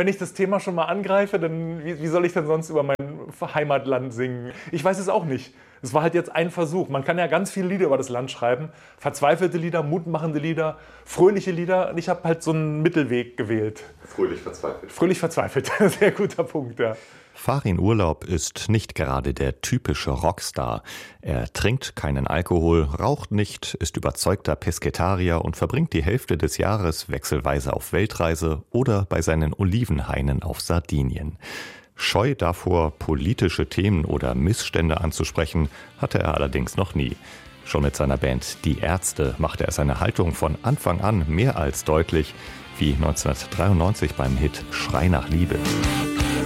wenn ich das Thema schon mal angreife, dann wie soll ich denn sonst über mein Heimatland singen? Ich weiß es auch nicht. Es war halt jetzt ein Versuch. Man kann ja ganz viele Lieder über das Land schreiben. Verzweifelte Lieder, mutmachende Lieder, fröhliche Lieder. Und ich habe halt so einen Mittelweg gewählt. Fröhlich verzweifelt. Fröhlich verzweifelt. Sehr guter Punkt, ja. Farin Urlaub ist nicht gerade der typische Rockstar. Er trinkt keinen Alkohol, raucht nicht, ist überzeugter Pesketarier und verbringt die Hälfte des Jahres wechselweise auf Weltreise oder bei seinen Olivenhainen auf Sardinien. Scheu davor, politische Themen oder Missstände anzusprechen, hatte er allerdings noch nie. Schon mit seiner Band Die Ärzte machte er seine Haltung von Anfang an mehr als deutlich, wie 1993 beim Hit Schrei nach Liebe.